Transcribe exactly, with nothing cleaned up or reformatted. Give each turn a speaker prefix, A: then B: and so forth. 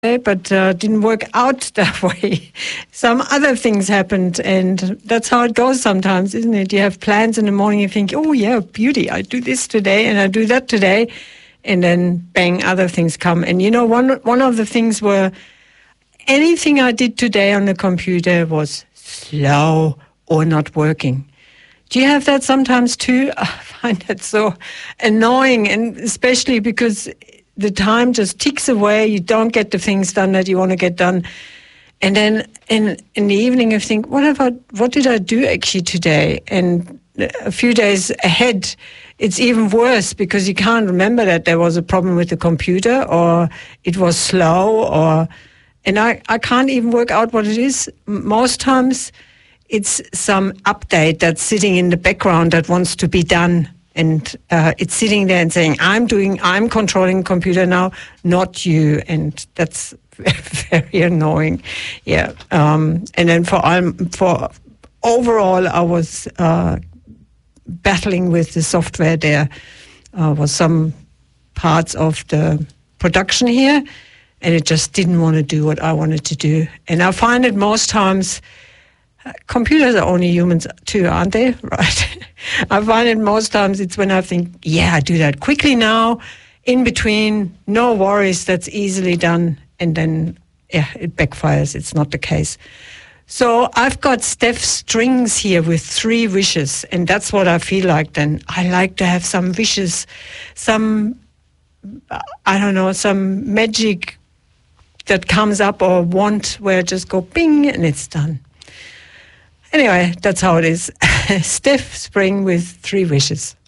A: but uh, didn't work out that way. Some other things happened, and that's how it goes sometimes, isn't it? You have plans in the morning, you think, oh yeah, beauty, I do this today and I do that today, and then bang, other things come. And you know, one one of the things were anything I did today on the computer was slow or not working. Do you have that sometimes too? I find that so annoying, and especially because the time just ticks away. You don't get the things done that you want to get done. And then in in the evening, you think, what have I, what did I do actually today? And a few days ahead, it's even worse because you can't remember that there was a problem with the computer or it was slow, or, and I, I can't even work out what it is. Most times it's some update that's sitting in the background that wants to be done. And uh, it's sitting there and saying, I'm doing, I'm controlling the computer now, not you. And that's very annoying. Yeah. Um, and then for, um, for overall, I was uh, battling with the software. There uh, was some parts of the production here, and it just didn't want to do what I wanted to do. And I find it most times, Uh, computers are only humans too, aren't they? Right. I find it most times it's when I think, yeah, I do that quickly now, in between, no worries, that's easily done. And then, yeah, it backfires. It's not the case. So I've got Steph Strings here with three wishes, and that's what I feel like then. I like to have some wishes, some, I don't know, some magic that comes up or want where I just go bing and it's done. Anyway, that's how it is. Steph Spring with three wishes.